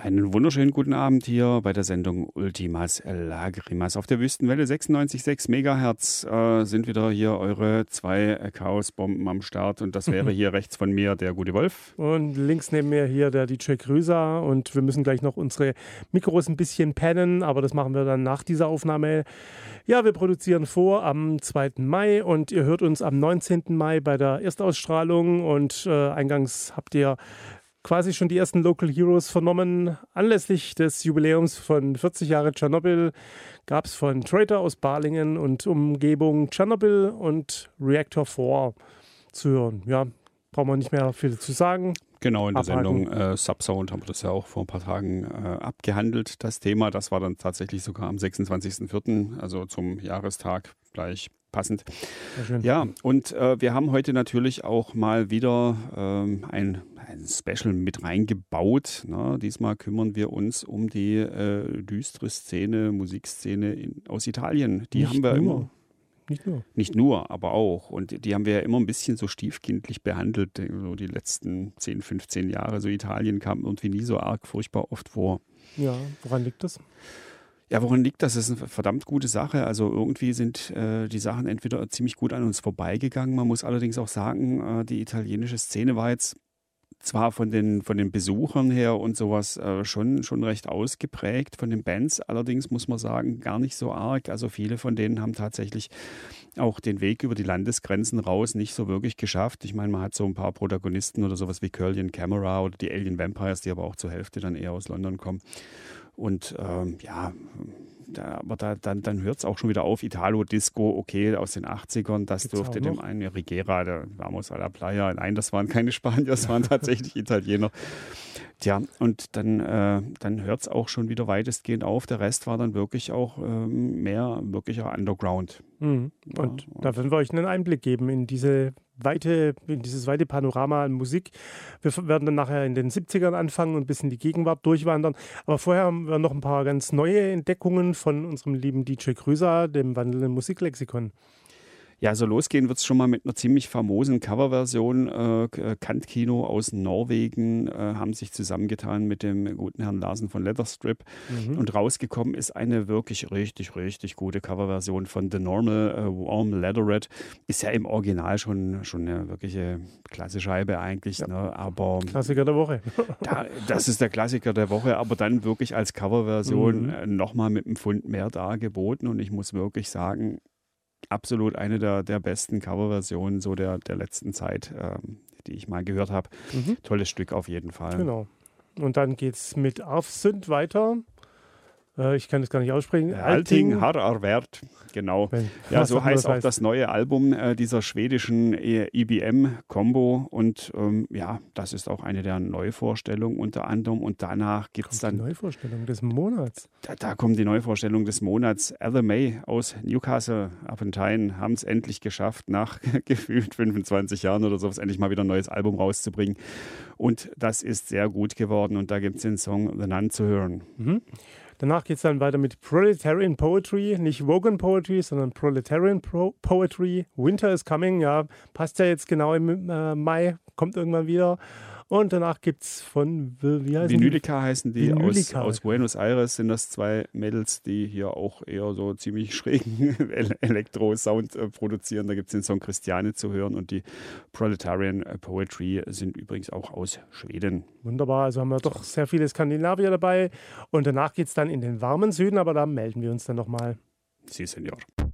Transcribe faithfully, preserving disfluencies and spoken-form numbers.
Einen wunderschönen guten Abend hier bei der Sendung Ultimas Lagrimas. Auf der Wüstenwelle sechsundneunzig Komma sechs Megahertz äh, sind wieder hier eure zwei Chaosbomben am Start. Und das wäre hier rechts von mir der gute Wolf. Und links neben mir hier der D J Krüser. Und wir müssen gleich noch unsere Mikros ein bisschen pennen, aber das machen wir dann nach dieser Aufnahme. Ja, wir produzieren vor am zweiten Mai und ihr hört uns am neunzehnten Mai bei der Erstausstrahlung. Und äh, eingangs habt ihr quasi schon die ersten Local Heroes vernommen. Anlässlich des Jubiläums von vierzig Jahre Tschernobyl gab es von Traitor aus Balingen und Umgebung Tschernobyl und Reactor vier zu hören. Ja, brauchen wir nicht mehr viel zu sagen. Genau, in der Abhaken. Sendung äh, Subsound haben wir das ja auch vor ein paar Tagen äh, abgehandelt, das Thema. Das war dann tatsächlich sogar am sechsundzwanzigsten vierten, also zum Jahrestag gleich passend. Sehr schön. Ja, und äh, wir haben heute natürlich auch mal wieder ähm, ein, ein Special mit reingebaut. Ne? Diesmal kümmern wir uns um die äh, düstere Szene, Musikszene in, aus Italien. Die Nicht haben wir nur. immer. Nicht nur. Nicht nur, aber auch. Und die haben wir ja immer ein bisschen so stiefkindlich behandelt, so die letzten zehn, fünfzehn Jahre. So Italien kam irgendwie nie so arg furchtbar oft vor. Ja, woran liegt das? Ja, woran liegt das? Das ist eine verdammt gute Sache. Also irgendwie sind äh, die Sachen entweder ziemlich gut an uns vorbeigegangen. Man muss allerdings auch sagen, äh, die italienische Szene war jetzt zwar von den, von den Besuchern her und sowas äh, schon, schon recht ausgeprägt, von den Bands allerdings muss man sagen, gar nicht so arg. Also viele von denen haben tatsächlich auch den Weg über die Landesgrenzen raus nicht so wirklich geschafft. Ich meine, man hat so ein paar Protagonisten oder sowas wie Curlian Camera oder die Alien Vampires, die aber auch zur Hälfte dann eher aus London kommen. Und ähm, ja, da, aber da, dann, dann hört es auch schon wieder auf. Italo-Disco, okay, aus den achtzigern, das Gibt's dürfte auch dem noch? einen Rigera, der Vamos a la Playa. Nein, das waren keine Spanier, das waren tatsächlich Italiener. Tja, und dann, äh, dann hört es auch schon wieder weitestgehend auf. Der Rest war dann wirklich auch ähm, mehr wirklicher Underground. Mhm. Und Ja, da werden wir euch einen Einblick geben in diese weite, in dieses weite Panorama an Musik. Wir f- werden dann nachher in den siebzigern anfangen und bis in die Gegenwart durchwandern. Aber vorher haben wir noch ein paar ganz neue Entdeckungen von unserem lieben D J Krüser, dem wandelnden Musiklexikon. Ja, so losgehen wird es schon mal mit einer ziemlich famosen Coverversion. Äh, K- Kant-Kino aus Norwegen äh, haben sich zusammengetan mit dem guten Herrn Larsen von Leatherstrip. Mhm. Und rausgekommen ist eine wirklich richtig, richtig gute Coverversion von The Normal, äh, Warm Leatherette. Ist ja im Original schon, schon eine wirkliche Klassescheibe eigentlich. Ja. Ne? Aber Klassiker der Woche. da, das ist der Klassiker der Woche, aber dann wirklich als Coverversion Mhm. äh, nochmal mit einem Pfund mehr dargeboten. Und ich muss wirklich sagen, absolut eine der, der besten Coverversionen so der, der letzten Zeit, ähm, die ich mal gehört habe. Mhm. Tolles Stück auf jeden Fall. Genau. Und dann geht's mit Aufsünd weiter. Äh, ich kann das gar nicht aussprechen. Äh, Alting har erwert, genau. Wenn- Ja, was so auch immer heißt das auch das neue Album äh, dieser schwedischen E B M-Combo. Und ähm, ja, das ist auch eine der Neuvorstellungen unter anderem. Und danach gibt es Kommt die dann, Neuvorstellung des Monats. da, da kommt die Neuvorstellung des Monats. Ella May aus Newcastle upon Tyne haben es endlich geschafft, nach gefühlt fünfundzwanzig Jahren oder sowas, endlich mal wieder ein neues Album rauszubringen. Und das ist sehr gut geworden. Und da gibt es den Song The Nun zu hören. Mhm. Danach geht es dann weiter mit Proletarian Poetry, nicht Wogan Poetry, sondern Proletarian Pro Poetry. Winter is coming, ja, passt ja jetzt genau im äh, Mai, kommt irgendwann wieder. Und danach gibt es von, wie heißen die? Vinylika heißen die, aus, Vinylika. aus Buenos Aires sind das zwei Mädels, die hier auch eher so ziemlich schrägen El- Elektro-Sound äh, produzieren. Da gibt es den Song Christiane zu hören und die Proletarian Poetry sind übrigens auch aus Schweden. Wunderbar, also haben wir doch sehr viele Skandinavier dabei. Und danach geht es dann in den warmen Süden, aber da melden wir uns dann nochmal. Sie, Senior.